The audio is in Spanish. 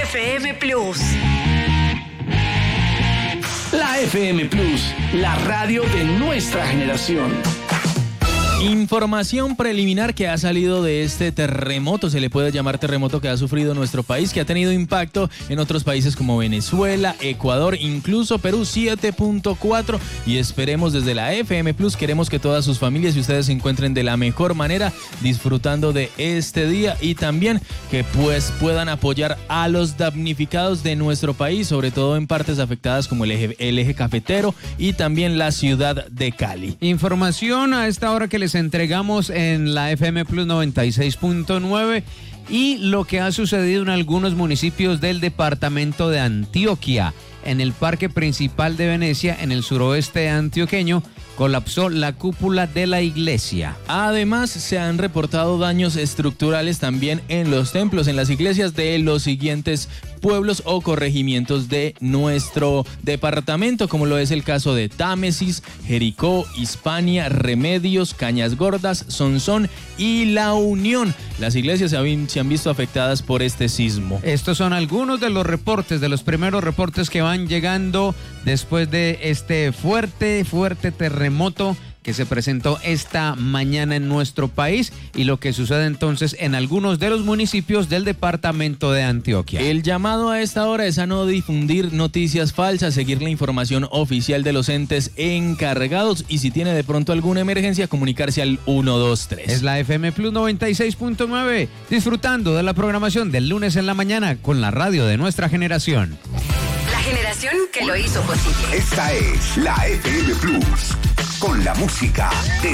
FM Plus. La FM Plus, la radio de nuestra generación. Información preliminar que ha salido de este terremoto, se le puede llamar terremoto, que ha sufrido nuestro país, que ha tenido impacto en otros países como Venezuela, Ecuador, incluso Perú, 7.4, y esperemos desde la FM Plus, queremos que todas sus familias y ustedes se encuentren de la mejor manera disfrutando de este día y también que pues puedan apoyar a los damnificados de nuestro país, sobre todo en partes afectadas como el eje cafetero y también la ciudad de Cali. Información a esta hora que les entregamos en la FM Plus 96.9 y lo que ha sucedido en algunos municipios del departamento de Antioquia. En el parque principal de Venecia, en el suroeste antioqueño, colapsó la cúpula de la iglesia. Además, se han reportado daños estructurales también en los templos, en las iglesias de los siguientes pueblos o corregimientos de nuestro departamento, como lo es el caso de Támesis, Jericó, Hispania, Remedios, Cañas Gordas, Sonsón y La Unión. Las iglesias se han visto afectadas por este sismo. Estos son algunos de los reportes, de los primeros reportes que van llegando después de este fuerte terremoto que se presentó esta mañana en nuestro país y lo que sucede entonces en algunos de los municipios del departamento de Antioquia. El llamado a esta hora es a no difundir noticias falsas, seguir la información oficial de los entes encargados y si tiene de pronto alguna emergencia, comunicarse al 123. Es la FM Plus 96.9, disfrutando de la programación del lunes en la mañana con la radio de nuestra generación. La generación que lo hizo posible. Esta es la FM Plus, con la música de